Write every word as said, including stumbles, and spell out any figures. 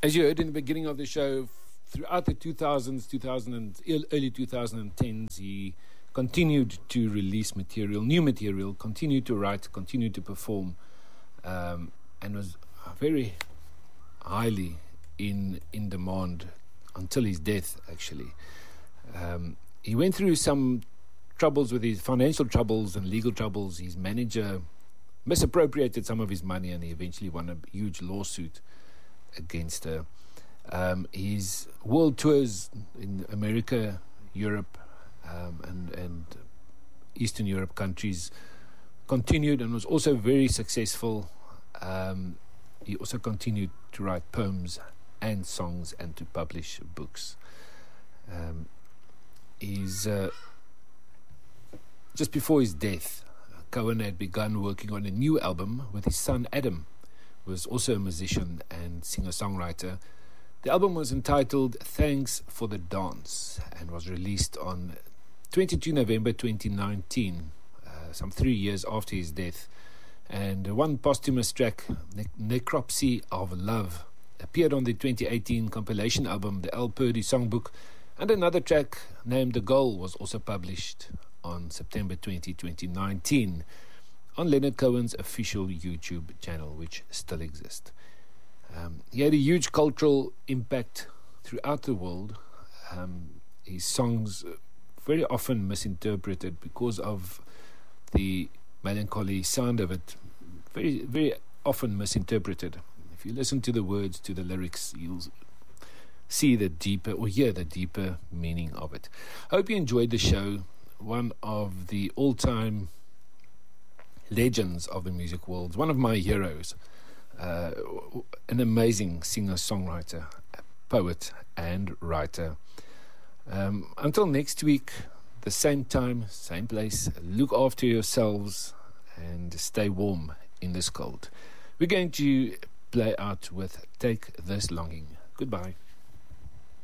As you heard in the beginning of the show, throughout the two thousands, two thousand and early twenty tens, he continued to release material, new material, continued to write, continued to perform, um, and was very highly in in demand until his death, actually. Um, he went through some troubles with his financial troubles and legal troubles. His manager misappropriated some of his money, and he eventually won a huge lawsuit against her. Um, his world tours in America, Europe, um, and, and Eastern Europe countries continued and was also very successful. Um, he also continued to write poems and songs and to publish books. Um, he's uh, just before his death, Cohen had begun working on a new album with his son Adam, who was also a musician and singer-songwriter. The album was entitled Thanks for the Dance and was released on twenty-second of November twenty nineteen, uh, some three years after his death. And one posthumous track, ne- Necropsy of Love, appeared on the twenty eighteen compilation album, the Al Purdy Songbook, and another track named The Goal was also published on September twentieth, twenty nineteen on Leonard Cohen's official YouTube channel, which still exists. Um, he had a huge cultural impact throughout the world. Um, his songs very often misinterpreted because of the melancholy sound of it, very, very often misinterpreted. If you listen to the words, to the lyrics, you'll see the deeper, or hear the deeper meaning of it. I hope you enjoyed the show. One of the all-time legends of the music world, one of my heroes, uh, an amazing singer-songwriter, poet and writer. Um, until next week, the same time, same place, look after yourselves and stay warm in this cold. We're going to play out with Take This Longing. Goodbye.